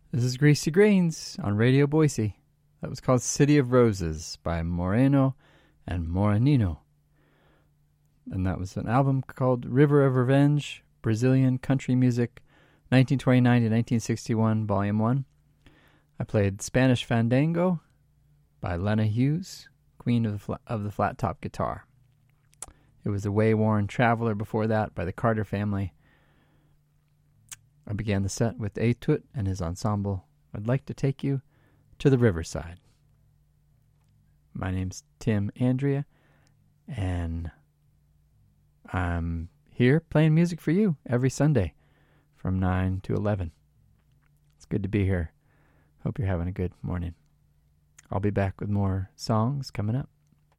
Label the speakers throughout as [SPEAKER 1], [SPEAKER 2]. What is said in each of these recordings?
[SPEAKER 1] This is Greasy Greens on Radio Boise. That was called City of Roses by Moreno and Moranino. And that was an album called River of Revenge, Brazilian Country Music, 1929 to 1961, Volume 1. I played Spanish Fandango by Lena Hughes, Queen of the Flat Top Guitar. It was The Way-Worn Traveler before that by the Carter Family. I began the set with A Tut and his ensemble. I'd like to take you to the riverside. My name's Tim Andrea, and I'm here playing music for you every Sunday from 9 to 11. It's good to be here. Hope you're having a good morning. I'll be back with more songs coming up.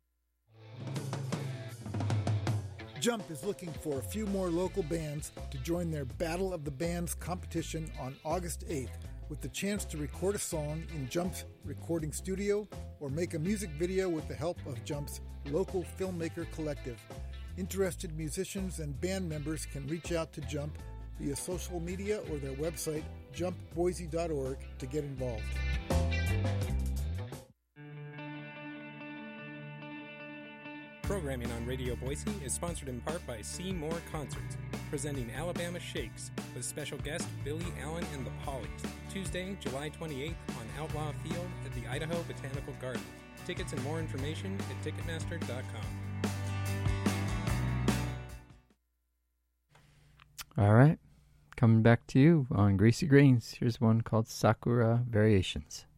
[SPEAKER 2] Jump is looking for a few more local bands to join their Battle of the Bands competition on August 8th with the chance to record a song in Jump's recording studio or make a music video with the help of Jump's local filmmaker collective. Interested musicians and band members can reach out to Jump via social media or their website, jumpboise.org, to get involved.
[SPEAKER 3] Programming on Radio Boise is sponsored in part by See More Concerts, presenting Alabama Shakes with special guest Billy Allen and the Pollies, Tuesday, July 28th on Outlaw Field at the Idaho Botanical Garden. Tickets and more information at Ticketmaster.com.
[SPEAKER 1] All right, coming back to you on Greasy Greens. Here's one called Sakura Variations.